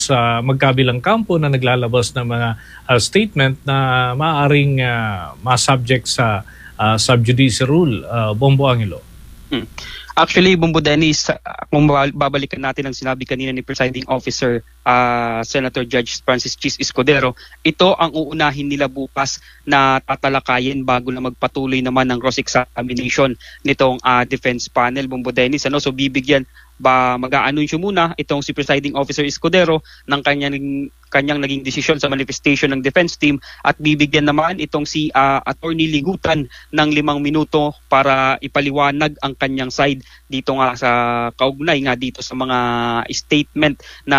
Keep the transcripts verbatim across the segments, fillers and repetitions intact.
sa magkabilang kampo na naglalabas ng mga uh, statement na maaaring uh, masubject sa uh, sub-judice rule, uh, Bombo Angelo? Hmm. Actually, Bombo Dennis, kung babalikan natin ang sinabi kanina ni Presiding Officer uh, Senator Judge Francis Chis Escudero, ito ang uunahin nila bukas na tatalakayin bago na magpatuloy naman ng cross-examination nitong uh, defense panel, Bombo Dennis. Ano? So bibigyan ba mag-aanunsyo muna itong si Presiding Officer Escudero ng kanyang kanyang naging desisyon sa manifestation ng defense team at bibigyan naman itong si uh, Attorney Ligutan ng limang minuto para ipaliwanag ang kanyang side dito nga sa kaugnay nga dito sa mga statement na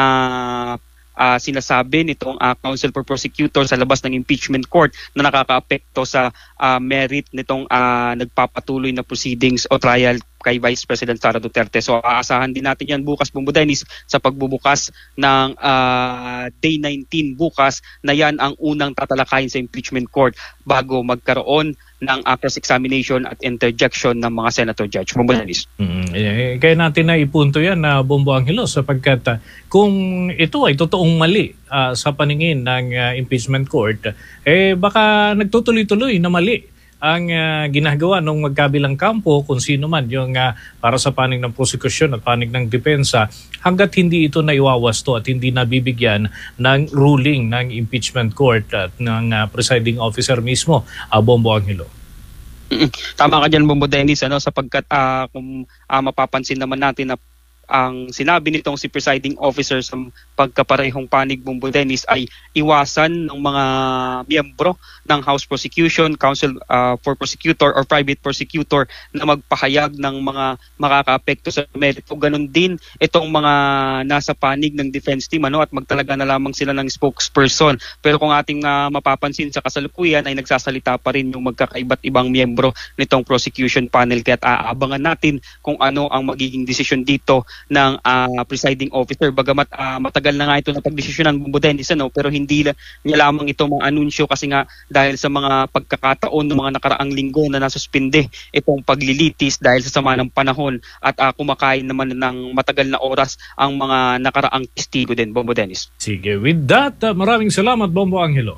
uh, sinasabi nitong uh, Counsel for Prosecutor sa labas ng impeachment court na nakakaapekto sa uh, merit nitong uh, nagpapatuloy na proceedings o trial kay Vice President Sara Duterte. So aasahan din natin yan bukas, Bombo Dennis, sa pagbubukas ng uh, Day nineteen bukas na yan ang unang tatalakayin sa impeachment court bago magkaroon ng uh, cross-examination at interjection ng mga Senator Judge. Bombo Dennis. Mm-hmm. Eh, kaya natin na ipunto yan na uh, Bombo Angelo sapagkat uh, kung ito ay totoong mali uh, sa paningin ng uh, impeachment court, eh baka nagtutuloy-tuloy na mali ang uh, ginagawa ng magkabilang kampo kung sino man yung uh, para sa panig ng prosekusyon at panig ng depensa hanggat hindi ito naiwawasto at hindi nabibigyan ng ruling ng impeachment court at ng uh, presiding officer mismo, uh, Bombo Angelo. Tama ka dyan, Bombo Dennis, ano, sapagkat uh, kung uh, mapapansin naman natin na ang sinabi nitong si Presiding Officer sa pagkaparehong panig, Bombo Dennis, ay iwasan ng mga miyembro ng House Prosecution, Counsel uh, for Prosecutor or Private Prosecutor na magpahayag ng mga makakaapekto sa merito. Ganon din itong mga nasa panig ng defense team, ano, at magtalaga na lamang sila ng spokesperson. Pero kung ating uh, mapapansin sa kasalukuyan ay nagsasalita pa rin yung magkakaiba't ibang miyembro nitong prosecution panel. Kaya aabangan natin kung ano ang magiging desisyon dito ng uh, presiding officer. Bagamat uh, matagal na nga ito na pagdesisyonan, Bombo Dennis, ano, pero hindi niya lamang ito mga anunsyo kasi nga dahil sa mga pagkakataon ng mga nakaraang linggo na nasuspinde itong paglilitis dahil sa sama ng panahon at uh, kumakain naman ng matagal na oras ang mga nakaraang testigo din, Bombo Dennis. Sige, with that, uh, maraming salamat, Bombo Angelo.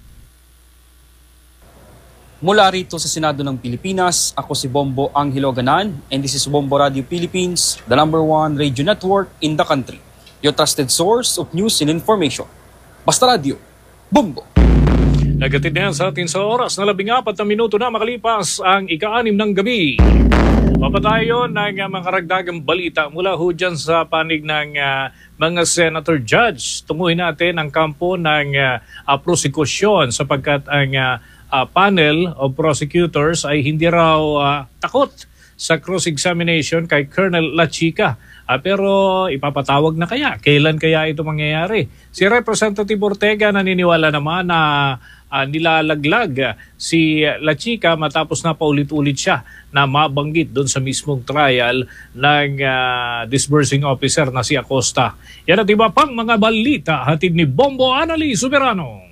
Mula rito sa Senado ng Pilipinas, ako si Bombo Angelo Ganan and this is Bombo Radio Philippines, the number one radio network in the country. Your trusted source of news and information. Basta Radio, Bombo! Nagatid na yan sa atin sa oras na labing apat na minuto na makalipas ang ika-anim ng gabi. Papatayo ng uh, mga karagdagang balita mula ho dyan sa panig ng uh, mga Senator Judge. Tunguhin natin ang kampo ng uh, uh, prosekusyon sapagkat ang uh, Uh, panel of prosecutors ay hindi raw uh, takot sa cross-examination kay Colonel La Chica. Uh, pero ipapatawag na kaya? Kailan kaya ito mangyayari? Si Representative Ortega naniniwala naman na uh, nilalaglag si La Chica matapos na paulit-ulit siya na mabanggit doon sa mismong trial ng uh, disbursing officer na si Acosta. Yan at iba pang mga balita hatid ni Bombo Annalise Soberano.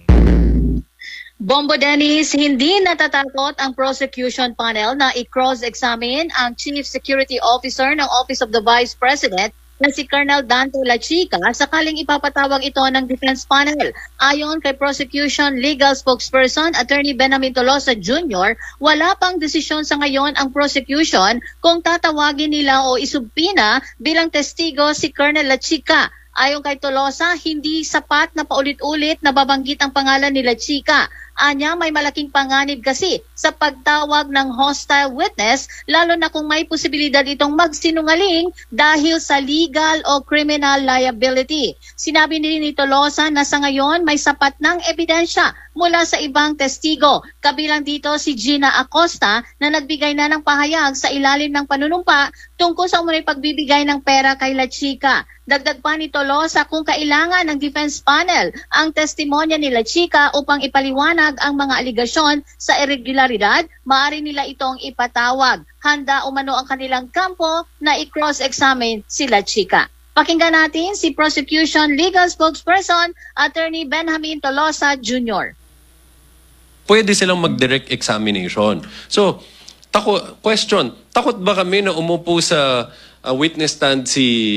Bombo Dennis, hindi natatakot ang prosecution panel na i-cross-examine ang Chief Security Officer ng Office of the Vice President na si Colonel Dante La Chica sakaling ipapatawag ito ng defense panel. Ayon kay prosecution legal spokesperson Attorney Benjamin Tolosa Junior, wala pang desisyon sa ngayon ang prosecution kung tatawagin nila o isubpina bilang testigo si Colonel La Chica. Ayon kay Tolosa, hindi sapat na paulit-ulit na babanggit ang pangalan ni La Chica. Anya, may malaking panganib kasi sa pagtawag ng hostile witness, lalo na kung may posibilidad itong magsinungaling dahil sa legal o criminal liability. Sinabi ni ni Tolosa na sa ngayon may sapat ng ebidensya mula sa ibang testigo. Kabilang dito si Gina Acosta na nagbigay na ng pahayag sa ilalim ng panunumpa tungkol sa umunoy pagbibigay ng pera kay La Chica. Dagdag pa ni Tolosa kung kailangan ng defense panel ang testimonya ni La Chica upang ipaliwanag ang mga aligasyon sa irregularidad, maaari nila itong ipatawag. Handa umano ang kanilang kampo na i-cross-examine si La Chica. Pakinggan natin si Prosecution Legal Spokesperson Attorney Benjamin Tolosa Junior Pwede silang mag-direct examination. So, tako, question, takot ba kami na umupo sa uh, witness stand si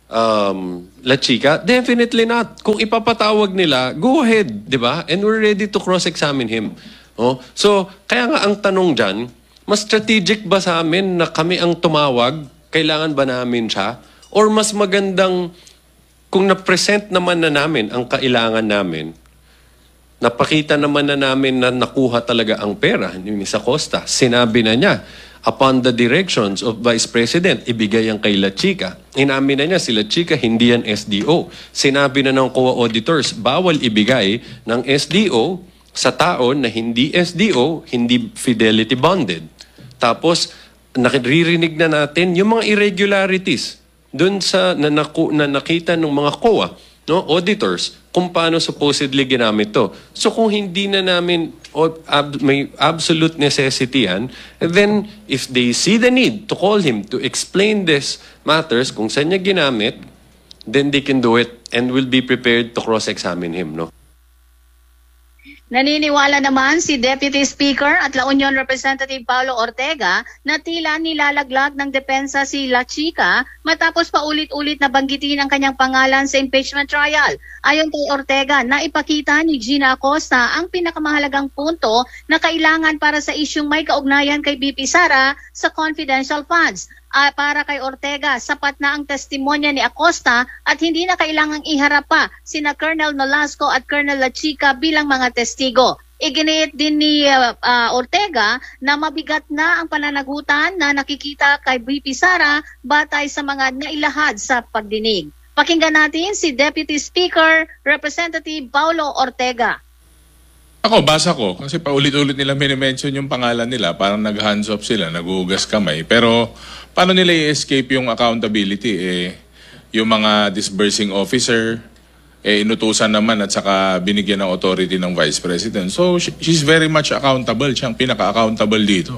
um, La Chica? Definitely not. Kung ipapatawag nila, go ahead, di ba? And we're ready to cross-examine him. Oh? So, kaya nga ang tanong dyan, mas strategic ba sa amin na kami ang tumawag? Kailangan ba namin siya? Or mas magandang kung na-present naman na namin ang kailangan namin, napakita naman na namin na nakuha talaga ang pera ni Miz Acosta. Sinabi na niya, upon the directions of Vice President, ibigay ang kay La Chica. Inamin na niya, si La Chica, hindi yan S D O. Sinabi na ng C O A auditors, bawal ibigay ng S D O sa taon na hindi S D O, hindi fidelity bonded. Tapos, naririnig na natin yung mga irregularities doon sa na, naku, na nakita ng mga C O A, no, auditors, kung paano supposedly ginamit to. So kung hindi na namin o, ab, may absolute necessity yan, then if they see the need to call him to explain this matters, kung saan niya ginamit, then they can do it and will be prepared to cross-examine him, no? Naniniwala naman si Deputy Speaker at La Union Representative Paulo Ortega na tila nilalaglag ng depensa si La Chica matapos paulit-ulit na banggitin ang kanyang pangalan sa impeachment trial. Ayon kay Ortega, naipakita ni Gina Acosta ang pinakamahalagang punto na kailangan para sa isyung may kaugnayan kay B P Sara sa confidential funds. Uh, para kay Ortega, sapat na ang testimonya ni Acosta at hindi na kailangang iharap pa sina Colonel Nolasco at Colonel La Chica bilang mga testigo. Iginiit din ni uh, uh, Ortega na mabigat na ang pananagutan na nakikita kay B P Sara batay sa mga nailahad sa pagdinig. Pakinggan natin si Deputy Speaker Representative Paulo Ortega. Ako, basa ko. Kasi paulit-ulit nila minimension yung pangalan nila. Parang nag-hands off sila, nag-uugas kamay. Pero paano nila i-escape yung accountability? Eh, yung mga disbursing officer, eh, inutusan naman at saka binigyan ng authority ng Vice President. So, she, she's very much accountable. Siyang pinaka-accountable dito.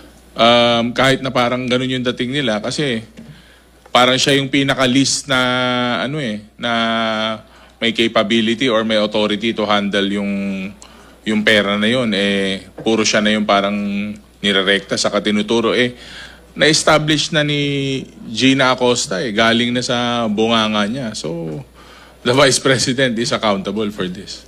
Um, kahit na parang ganun yung dating nila kasi parang siya yung pinaka-list na, ano eh, na may capability or may authority to handle yung yung pera na yun, eh, puro siya na yung parang nirerekta sa katinuturo. Eh, na-establish na ni Gina Acosta, eh, galing na sa bunganga niya. So, the Vice President is accountable for this.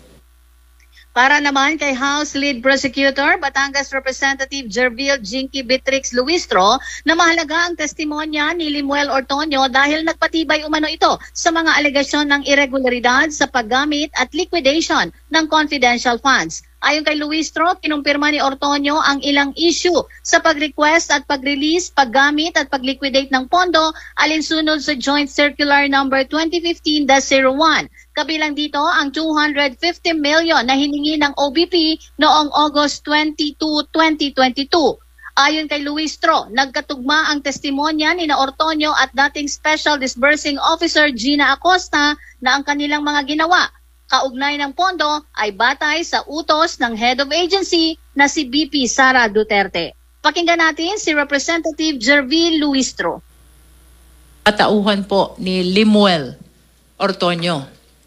Para naman kay House Lead Prosecutor, Batangas Representative Jervil Jinky Beatrix Luistro, na mahalaga ang testimonya ni Limuel Ortonio dahil nagpatibay umano ito sa mga alegasyon ng irregularidad sa paggamit at liquidation ng confidential funds. Ayon kay Luistro, kinumpirma ni Ortonio ang ilang issue sa pag-request at pag-release, paggamit at pag-liquidate ng pondo alinsunod sa Joint Circular number twenty fifteen dash zero one. Kabilang dito ang two hundred fifty million na hiningi ng O B P noong August twenty-second, twenty twenty-two. Ayon kay Luistro, nagkatugma ang testimonya ni na Ortonio at dating Special Disbursing Officer Gina Acosta na ang kanilang mga ginawa kaugnay ng pondo ay batay sa utos ng Head of Agency na si B P Sara Duterte. Pakinggan natin si Representative Jervil Luistro. Katauhan po ni Limuel Ortonio.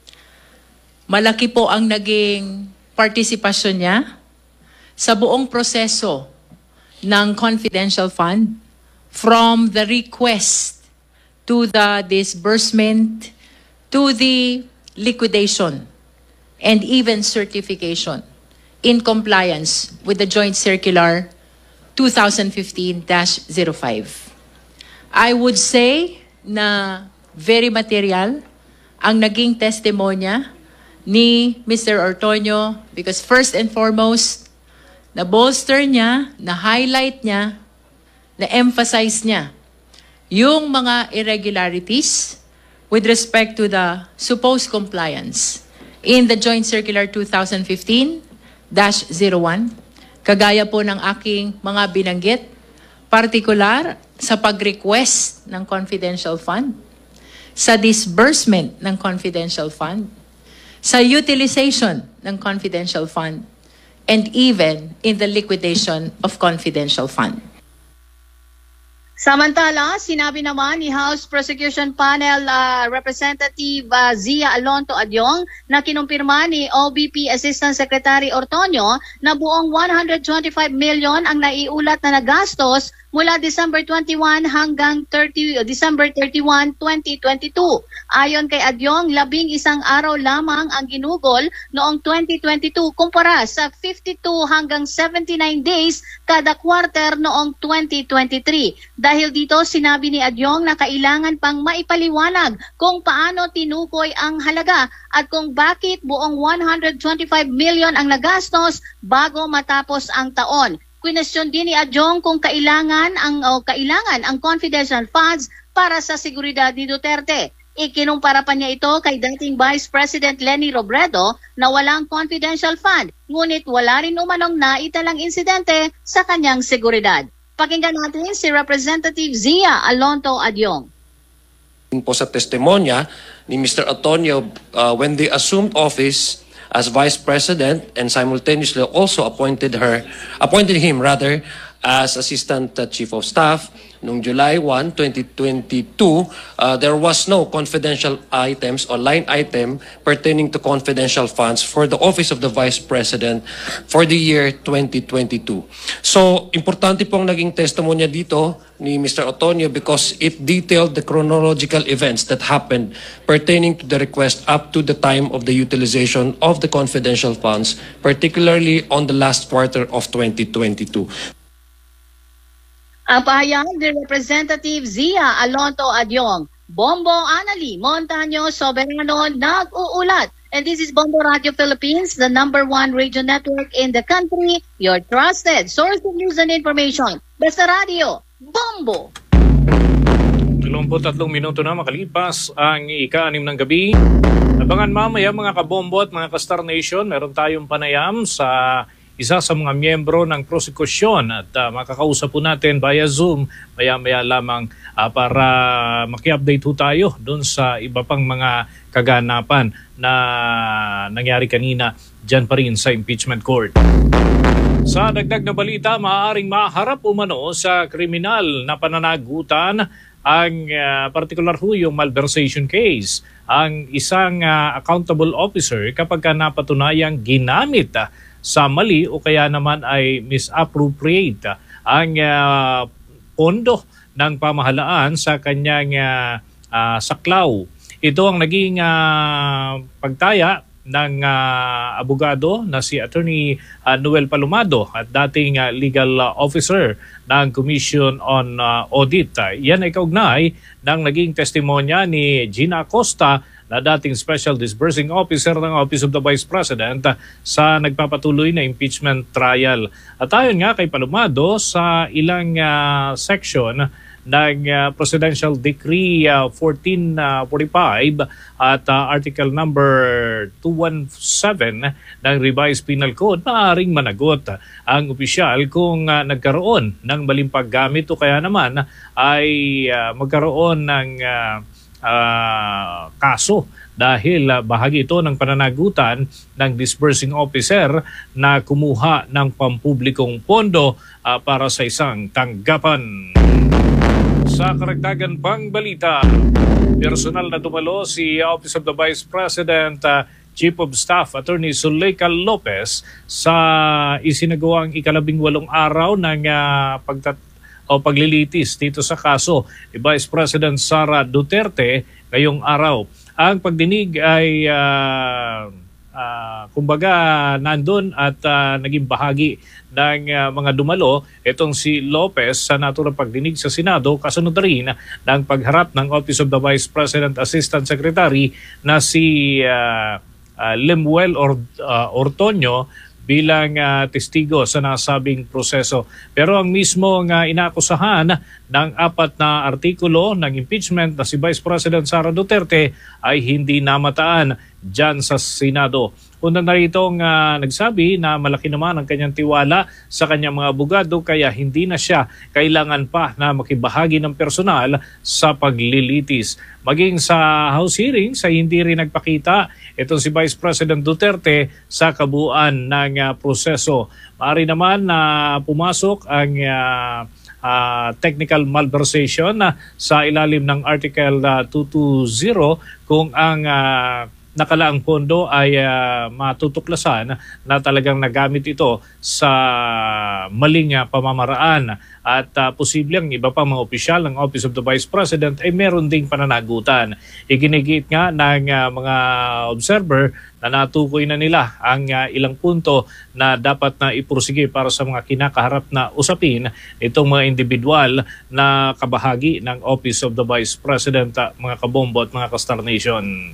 Malaki po ang naging partisipasyon niya sa buong proseso ng confidential fund from the request to the disbursement to the liquidation and even certification in compliance with the Joint Circular twenty fifteen dash zero five. I would say na very material ang naging testimonya ni Mister Ortonio because first and foremost, na-bolster niya, na-highlight niya, na-emphasize niya yung mga irregularities with respect to the supposed compliance in the Joint Circular twenty fifteen dash zero one, kagaya po ng aking mga binanggit, partikular sa pag-request ng confidential fund, sa disbursement ng confidential fund, sa utilization ng confidential fund, and even in the liquidation of confidential fund. Samantala, sinabi naman ni House Prosecution Panel uh, Representative uh, Zia Alonto Adyong na kinumpirma ni O B P Assistant Secretary Ortonio na buong one hundred twenty-five million ang naiulat na nagastos mula December twenty-one hanggang thirty, December thirty-one, twenty twenty-two. Ayon kay Adyong, labing isang araw lamang ang ginugol noong twenty twenty-two kumpara sa fifty-two hanggang seventy-nine days kada quarter noong twenty twenty-three. Dahil dito, sinabi ni Adyong na kailangan pang maipaliwanag kung paano tinukoy ang halaga at kung bakit buong one hundred twenty-five million ang nagastos bago matapos ang taon. Question din ni Adyong kung kailangan ang o kailangan ang confidential funds para sa seguridad ni Duterte. Ikinumpara pa niya ito kay dating Vice President Leni Robredo na walang confidential fund, ngunit wala rin umanong naitalang insidente sa kanyang seguridad. Pakinggan natin si Representative Zia Alonto Adyong. Po sa testimonya ni Mister Antonio uh, when they assumed office as Vice President and simultaneously also appointed her, appointed him rather, as Assistant uh, Chief of Staff. Noong July first, twenty twenty-two, uh, there was no confidential items or line item pertaining to confidential funds for the Office of the Vice President for the year twenty twenty-two. So, importante pong naging testimonya dito ni Mister Antonio because it detailed the chronological events that happened pertaining to the request up to the time of the utilization of the confidential funds, particularly on the last quarter of twenty twenty-two. Ang pahayag ni Representative Zia Alonto Adyong. Bombo Anali Montaño Soberano nag-uulat. And this is Bombo Radio Philippines, the number one radio network in the country, your trusted source of news and information. Basta Radio, Bombo! dalawampu't tatlong minuto na makalipas ang ika-anim ng gabi. Abangan mamaya mga kabombo at mga ka-Star Nation, meron tayong panayam sa isa sa mga miyembro ng prosekusyon at uh, makakausap po natin via Zoom maya-maya lamang uh, para maki-update po tayo doon sa iba pang mga kaganapan na nangyari kanina dyan pa rin sa impeachment court. Sa dagdag na balita, maaaring maharap umano sa kriminal na pananagutan ang uh, particular ho yung malversation case. Ang isang uh, accountable officer kapag ka napatunayang ginamit uh, sa mali o kaya naman ay misappropriate ang uh, pondo ng pamahalaan sa kanyang uh, uh, saklaw. Ito ang naging uh, pagtaya ng uh, abogado na si Attorney uh, Noel Palomado at dating uh, legal uh, officer ng Commission on uh, Audit. Uh, yan ay kaugnay ng naging testimonya ni Gina Acosta na dating Special Disbursing Officer ng Office of the Vice President uh, sa nagpapatuloy na impeachment trial. At ayon nga kay Palomado sa ilang uh, section ng uh, Presidential Decree uh, fourteen forty-five at uh, Article number two seventeen ng Revised Penal Code, maaaring managot ang opisyal kung uh, nagkaroon ng maling paggamit o kaya naman ay uh, magkaroon ng uh, Uh, kaso dahil uh, bahagi ito ng pananagutan ng disbursing officer na kumuha ng pampublikong pondo uh, para sa isang tanggapan. Sa karagdagan pang balita, personal na dumalo si Office of the Vice President uh, Chief of Staff Attorney Zuleika Lopez sa isinagawang ikalabing walong araw ng uh, pagtat o paglilitis dito sa kaso ni Vice President Sara Duterte ngayong araw. Ang pagdinig ay uh, uh, kumbaga nandun at uh, naging bahagi ng uh, mga dumalo. Itong si Lopez sa naturang pagdinig sa Senado, kasunod rin ng pagharap ng Office of the Vice President Assistant Secretary na si uh, uh, Lemuel Or, uh, Ortonio bilang uh, testigo sa nasabing proseso. Pero ang mismo nga uh, inaakusahan ng apat na artikulo ng impeachment na si Vice President Sara Duterte ay hindi namataan dyan sa Senado. Una na ritong uh, nagsabi na malaki naman ang kanyang tiwala sa kanyang mga abogado kaya hindi na siya kailangan pa na makibahagi ng personal sa paglilitis. Maging sa House hearings ay hindi rin nagpakita itong si Vice President Duterte sa kabuuan ng uh, proseso. Maaari naman na uh, pumasok ang uh, uh, technical malversation uh, sa ilalim ng Article uh, two twenty kung ang uh, nakalaang pondo ay uh, matutuklasan na talagang nagamit ito sa maling uh, pamamaraan at uh, posibleng iba pa mga opisyal ng Office of the Vice President ay meron ding pananagutan. Iginigit nga ng uh, mga observer na natukoy na nila ang uh, ilang punto na dapat na ipursige para sa mga kinakaharap na usapin itong mga individual na kabahagi ng Office of the Vice President, uh, mga kabombo at mga ka-Star Nation.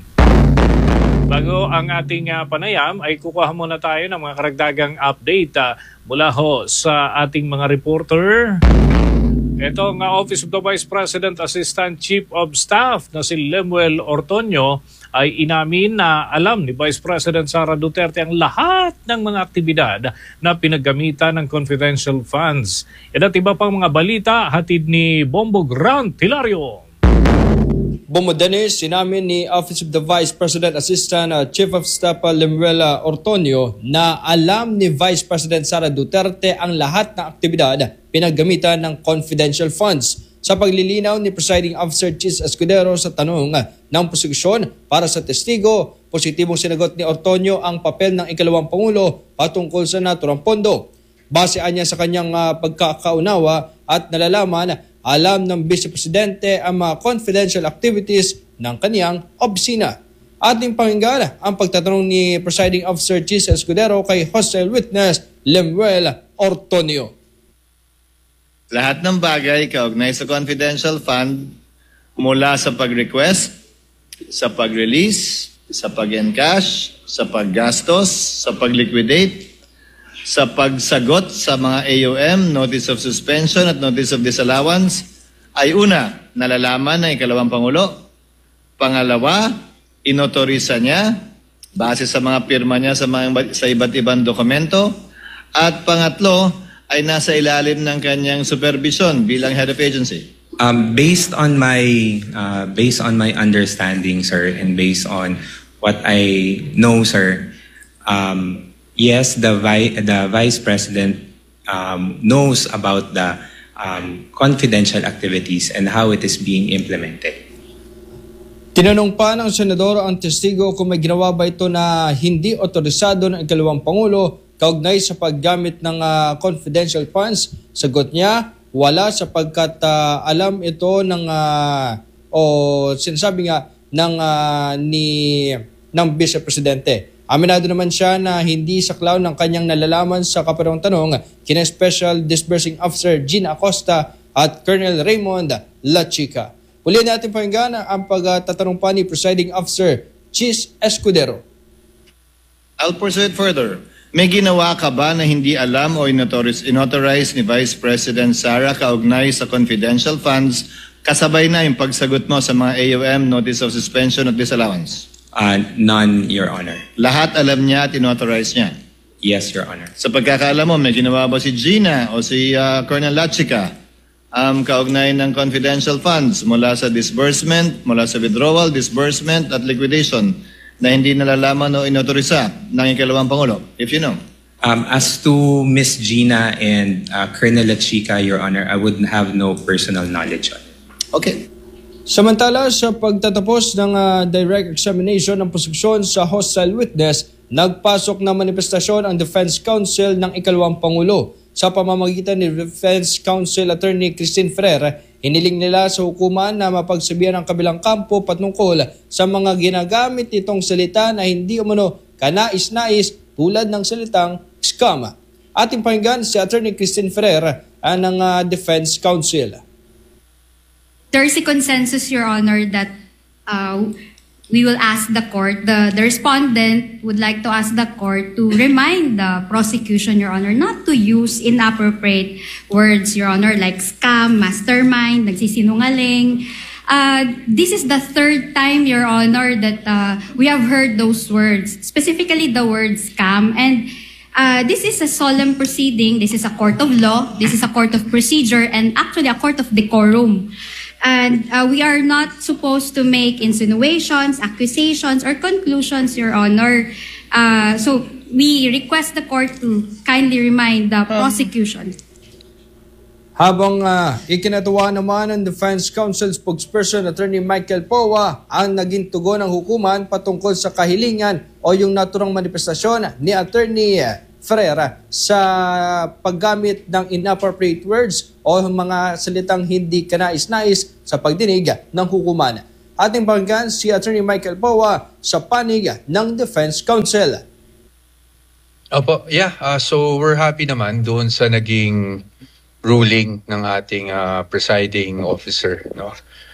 Bago ang ating uh, panayam ay kukuha muna tayo ng mga karagdagang update uh, mula ho sa ating mga reporter. Ito ang uh, Office of the Vice President Assistant Chief of Staff na si Lemuel Ortonio ay inamin na alam ni Vice President Sara Duterte ang lahat ng mga aktibidad na pinaggamitan ng confidential funds. Yan at iba pang mga balita hatid ni Bombo Grant Hilario. Bombo Dennis, sinamin ni Office of the Vice President Assistant uh, Chief of Staff uh, Lemuel Ortonio na alam ni Vice President Sara Duterte ang lahat ng aktibidad pinaggamitan ng confidential funds. Sa paglilinaw ni Presiding Officer Chis Escudero sa tanong uh, ng prosekusyon para sa testigo, positibong sinagot ni Ortonio ang papel ng ikalawang Pangulo patungkol sa naturang pondo. Basean niya sa kanyang uh, pagkakaunawa at nalalaman, alam ng Vice Presidente ang mga confidential activities ng kaniyang opisina. Ating pakinggan ang pagtatanong ni Presiding Officer Chis Escudero kay hostile witness Lemuel Ortonio. Lahat ng bagay kaugnay sa confidential fund mula sa pag-request, sa pag-release, sa pag-encash, sa paggastos, sa pag-liquidate, sa pagsagot sa mga A O M, Notice of Suspension at Notice of Disallowance, ay una, nalalaman ng ikalawang Pangulo. Pangalawa, inotorisa niya base sa mga pirma niya sa, mga, sa iba't ibang dokumento. At pangatlo, ay nasa ilalim ng kanyang supervision bilang head of agency. Um, based on my uh, based on my understanding, sir, and based on what I know, sir, um, yes, the vi the vice president um, knows about the um, confidential activities and how it is being implemented. Tinanong pa ng senador ang testigo kung may ginawa ba ito na hindi otorisado ng ikalawang Pangulo kaugnay sa paggamit ng uh, confidential funds. Sagot niya, wala sapagkat uh, alam ito ng uh, o sinasabi nga ng uh, ni ng Vice Presidente. Aminado naman siya na hindi saklaw ng kanyang nalalaman sa kaparang tanong kina Special Disbursing Officer Gina Acosta at Colonel Raymond Lachica. Uli natin pakinggan ang pagtatanong pa ni Presiding Officer Chis Escudero. I'll proceed further. May ginawa ka ba na hindi alam o inauthorize ni Vice President Sara kaugnay sa confidential funds kasabay na yung pagsagot mo sa mga A O M, Notice of Suspension at Disallowance? Uh, none, Your Honor. Lahat alam niya at inauthorize niya? Yes, Your Honor. Sa pagkakaalam mo, may ginawa ba si Gina o si uh, Colonel Lachica um, kaugnay ng confidential funds mula sa disbursement, mula sa withdrawal, disbursement at liquidation na hindi nalalaman o inautorisa ng ikalawang Pangulo, if you know? Um, as to Miss Gina and uh, Colonel Lachica, Your Honor, I would have no personal knowledge on it. Okay. Samantala, sa pagtatapos ng uh, direct examination ng prosekusyon sa hostile witness, nagpasok na manifestasyon ang Defense Counsel ng ikalawang Pangulo. Sa pamamagitan ni Defense Counsel Attorney Christine Ferrer, hiniling nila sa hukuman na mapagsabihan ang kabilang kampo patungkol sa mga ginagamit nitong salita na hindi umano kanais-nais tulad ng salitang scam. Ating pakinggan si Attorney Christine Ferrer ng uh, Defense Counsel. There is a consensus, Your Honor, that uh, we will ask the court, the, the respondent would like to ask the court to remind the prosecution, Your Honor, not to use inappropriate words, Your Honor, like scam, mastermind, nagsisinungaling. Uh, this is the third time, Your Honor, that uh, we have heard those words, specifically the word scam. And uh, this is a solemn proceeding. This is a court of law. This is a court of procedure and actually a court of decorum. And uh, we are not supposed to make insinuations, accusations, or conclusions, Your Honor. Uh, so we request the court to kindly remind the prosecution. Habang uh, ikinatuwa naman ng Defense Council spokesperson Attorney Michael Powa ang naging tugon ng hukuman patungkol sa kahilingan o yung naturang manifestasyon ni Attorney Ferreira sa paggamit ng inappropriate words o mga salitang hindi kanais-nais sa pagdinig ng hukuman. Ating pakinggan si Attorney Michael Powa sa panig ng Defense Council. Opo, yeah. Uh, so we're happy naman doon sa naging ruling ng ating uh, presiding officer, no?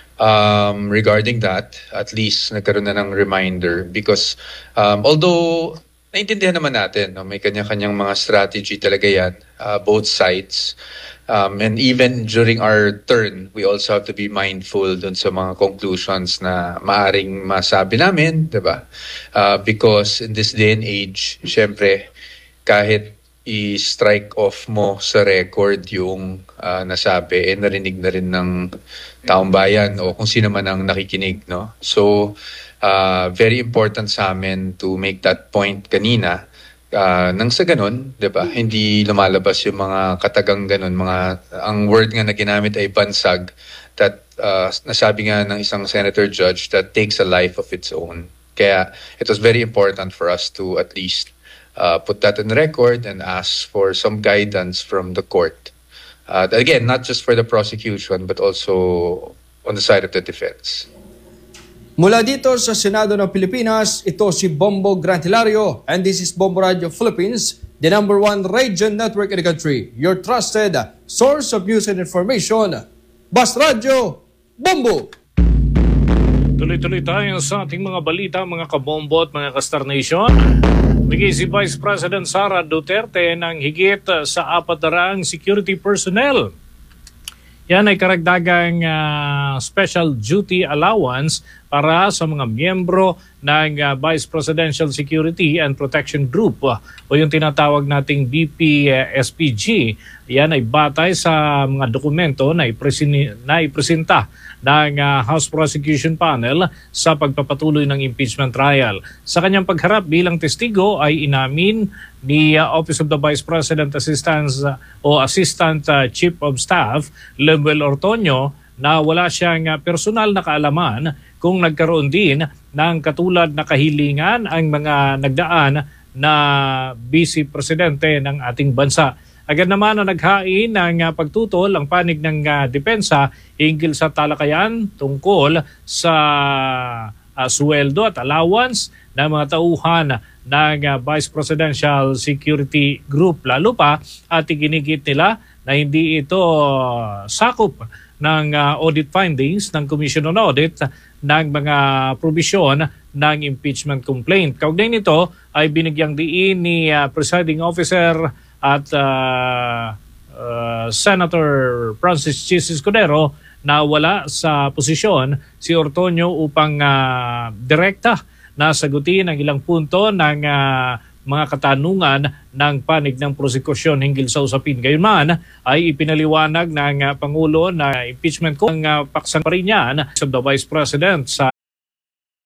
Um, regarding that, at least nagkaroon na ng reminder because um, although naintindihan naman natin, no, may kanya-kanyang mga strategy talaga yan, uh, both sides. Um, and even during our turn, we also have to be mindful dun sa mga conclusions na maaring masabi namin, diba? Uh, because in this day and age, syempre, kahit i-strike off mo sa record yung uh, nasabi, eh narinig na rin ng taong bayan o kung sino man ang nakikinig, no? So, uh, very important sa amin to make that point kanina. Uh, nang sa ganun, di ba, hindi lumalabas yung mga katagang ganun, mga, ang word nga na ginamit ay bansag, that uh, nasabi nga ng isang senator judge that takes a life of its own. Kaya it was very important for us to at least Uh, put that on record and ask for some guidance from the court. Uh, again, not just for the prosecution, but also on the side of the defense. Mula dito sa Senado ng Pilipinas, ito si Bombo Grantilario, and this is Bombo Radio Philippines, the number one radio network in the country. Your trusted source of news and information. Bas Radio, Bombo! Tuloy-tuloy tayo sa ating mga balita, mga kabombo at mga ka-Star Nation. Bigay si Vice President Sara Duterte ng higit sa apat na raang security personnel. Yan ay karagdagang uh, special duty allowance para sa mga miyembro ng uh, Vice Presidential Security and Protection Group uh, o yung tinatawag nating B P S P G. Yan ay batay sa mga dokumento na, ipresini, na ipresenta ng uh, House Prosecution Panel sa pagpapatuloy ng impeachment trial. Sa kanyang pagharap bilang testigo ay inamin ni uh, Office of the Vice President Assistant uh, o Assistant uh, Chief of Staff Lemuel Ortonio na wala siyang uh, personal na kaalaman kung nagkaroon din ng katulad na kahilingan ang mga nagdaan na Vice Presidente ng ating bansa. Agad naman na naghain ng uh, pagtutol ang panig ng uh, depensa hinggil sa talakayan tungkol sa uh, sweldo at allowance ng mga tauhan ng uh, Vice Presidential Security Group. Lalo pa at iginigit nila na hindi ito uh, sakop ng uh, audit findings ng Commission on Audit ng mga probisyon ng impeachment complaint. Kaugnay nito ay binigyang diin ni uh, Presiding Officer at uh, uh, Senator Francis Chis Escudero na wala sa posisyon si Ortonio upang uh, direkta na sagutin ang ilang punto ng uh, mga katanungan ng panig ng prosekusyon hinggil sa usapin. Gayunman ay ipinaliwanag ng uh, Pangulo na impeachment ko ng uh, paksan pa rin yan of the Vice President sa